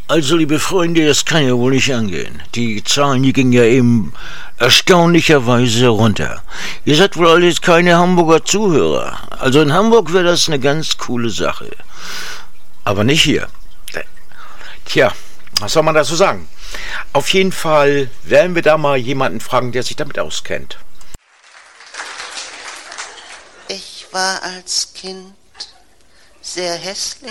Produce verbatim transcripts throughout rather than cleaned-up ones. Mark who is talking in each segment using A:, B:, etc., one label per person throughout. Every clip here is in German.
A: Also, liebe Freunde, das kann ja wohl nicht angehen. Die Zahlen, die gingen ja eben erstaunlicherweise runter. Ihr seid wohl alles keine Hamburger Zuhörer. Also in Hamburg wäre das eine ganz coole Sache. Aber nicht hier. Tja, was soll man dazu sagen? Auf jeden Fall werden wir da mal jemanden fragen, der sich damit auskennt.
B: Ich war als Kind sehr hässlich.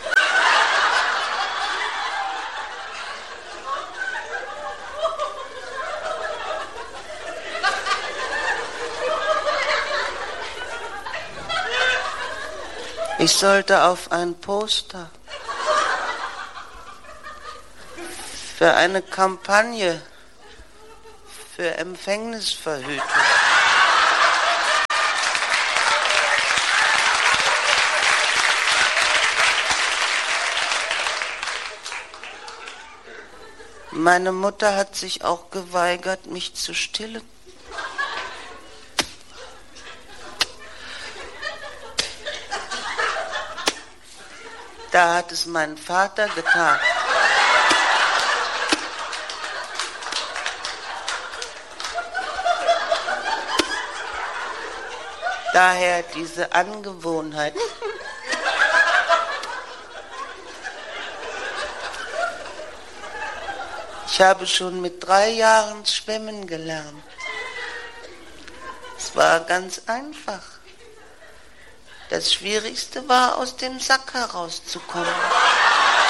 B: Ich sollte auf ein Poster für eine Kampagne für Empfängnisverhütung. Meine Mutter hat sich auch geweigert, mich zu stillen. Da hat es mein Vater getan. Daher diese Angewohnheit. Ich habe schon mit drei Jahren schwimmen gelernt. Es war ganz einfach. Das Schwierigste war, aus dem Sack herauszukommen.